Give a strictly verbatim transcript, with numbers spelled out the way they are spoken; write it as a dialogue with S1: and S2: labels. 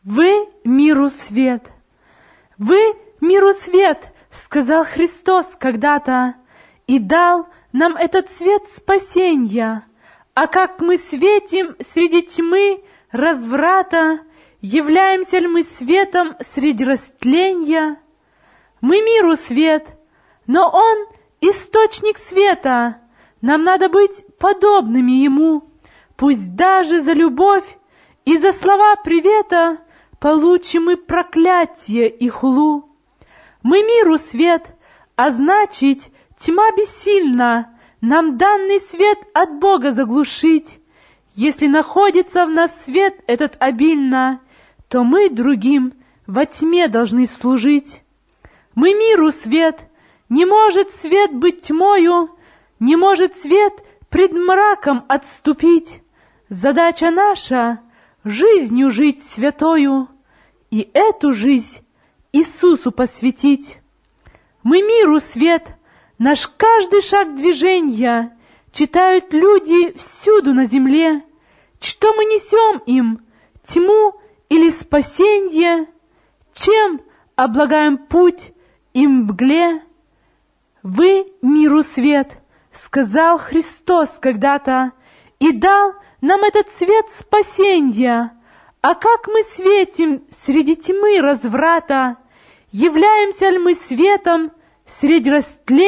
S1: Вы миру свет. Вы миру свет, сказал Христос когда-то, и дал нам этот свет спасенья. А как мы светим среди тьмы разврата, являемся ли мы светом среди растленья? Мы миру свет, но Он источник света. Нам надо быть подобными Ему. Пусть даже за любовь и за слова привета получим мы проклятие и хулу. Мы миру свет, а значит, тьма бессильна нам данный свет от Бога заглушить. Если находится в нас свет этот обильно, то мы другим во тьме должны служить. Мы миру свет, не может свет быть тьмою, не может свет пред мраком отступить. Задача наша — жизнью жить святою, и эту жизнь Иисусу посвятить. Мы миру свет, наш каждый шаг движения читают люди всюду на земле. Что мы несем им, тьму или спасенье? Чем облагаем путь им мгле? Вы миру свет, сказал Христос когда-то, и дал нам этот свет спасенья. А как мы светим среди тьмы разврата? Являемся ли мы светом среди растления?